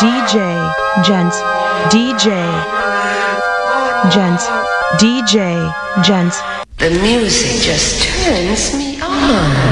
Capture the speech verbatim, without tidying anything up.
D J Gents, D J Gents, D J Gents. The music just turns me on.